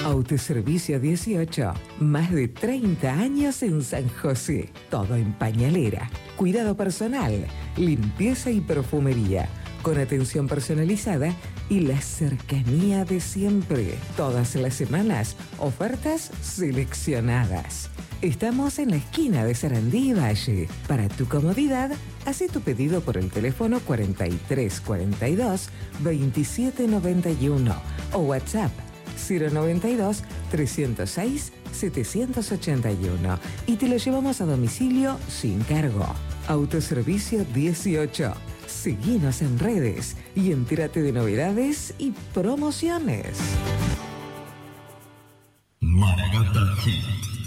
Autoservicio 18, más de 30 años en San José, todo en pañalera, cuidado personal, limpieza y perfumería, con atención personalizada y la cercanía de siempre. Todas las semanas, ofertas seleccionadas. Estamos en la esquina de Sarandí y Valle. Para tu comodidad, haz tu pedido por el teléfono 4342 2791 o WhatsApp 092 306 781 y te lo llevamos a domicilio sin cargo. Autoservicio 18. Seguinos en redes y entérate de novedades y promociones. Maragata Hit.